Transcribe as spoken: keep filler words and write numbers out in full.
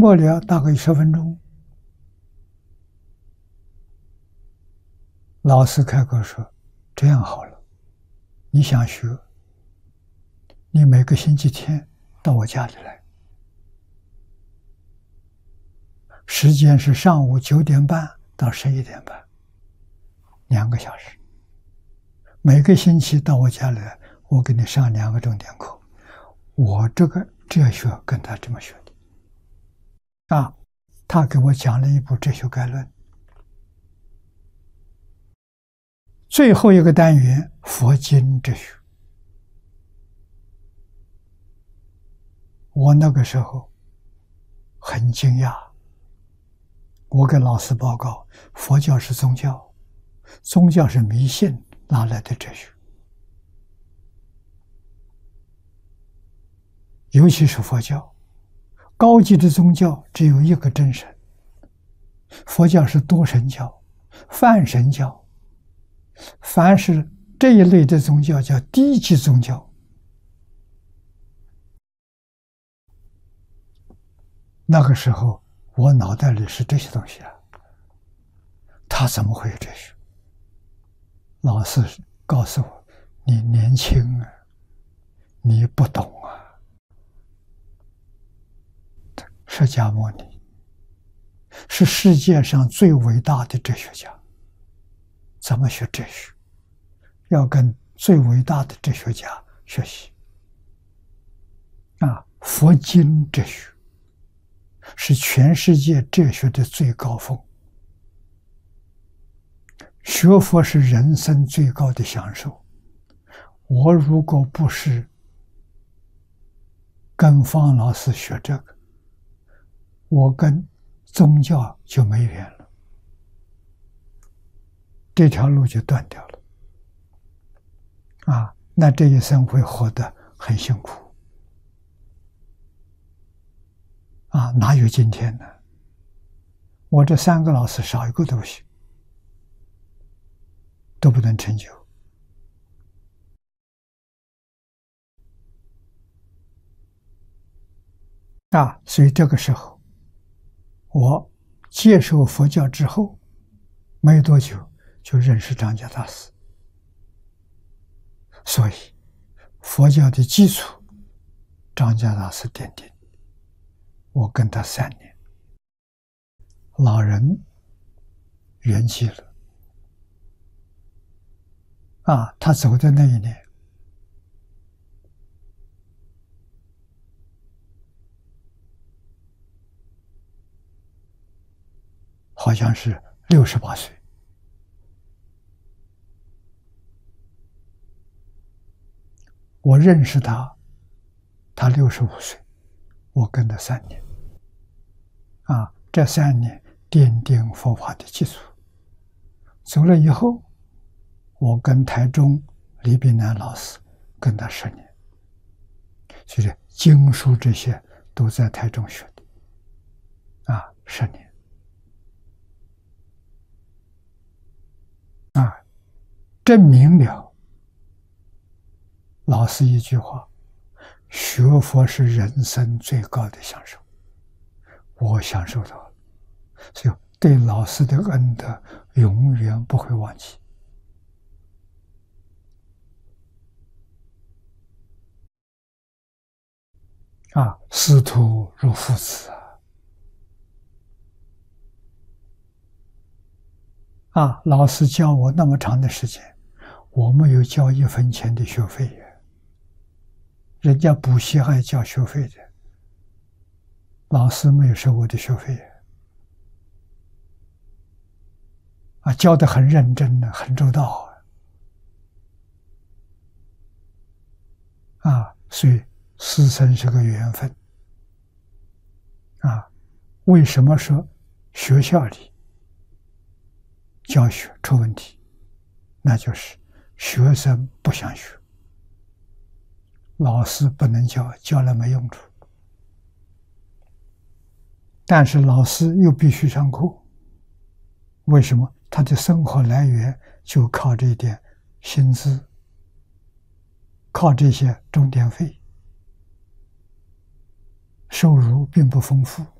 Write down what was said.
默了大概十分钟，老师开口说：“这样好了，你想学，你每个星期天到我家里来，时间是上午九点半到十一点半，两个小时。每个星期到我家里来，我给你上两个重点课。我这个哲学跟他这么学的啊，他给我讲了一部《哲学概论》。最后一个单元佛经哲学，我那个时候很惊讶。我跟老师报告，佛教是宗教，宗教是迷信，哪来的哲学？尤其是佛教，高级的宗教只有一个真神，佛教是多神教、泛神教。凡是这一类的宗教叫低级宗教。那个时候我脑袋里是这些东西啊，他怎么会有这些？老师告诉我，你年轻啊，你不懂啊。释迦牟尼是世界上最伟大的哲学家，怎么学哲学？要跟最伟大的哲学家学习啊！佛经哲学是全世界哲学的最高峰，学佛是人生最高的享受。我如果不是跟方老师学这个，我跟宗教就没缘了，这条路就断掉了啊！那这一生会活得很辛苦啊！哪有今天呢？我这三个老师少一个都不行，都不能成就啊！所以这个时候，我接受佛教之后，没多久就认识张家大师。所以佛教的基础，张家大师奠定。我跟他三年，老人圆寂了啊！他走的那一年，好像是六十八岁。我认识他，他六十五岁，我跟他三年，啊，这三年奠定佛法的基础。走了以后，我跟台中李炳南老师跟他十年，所以经书这些都在台中学的，啊，十年，啊，证明了。老师一句话，学佛是人生最高的享受，我享受到了，所以对老师的恩德永远不会忘记。啊，师徒如父子啊！啊，老师教我那么长的时间，我没有交一分钱的学费呀。人家补习还交学费的，老师没有收我的学费啊，教得很认真的，很周到啊，啊，所以师生是个缘分啊。为什么说学校里教学出问题？那就是学生不想学。老师不能教，教了没用处。但是老师又必须上课，为什么？他的生活来源就靠这一点薪资，靠这些钟点费，收入并不丰富。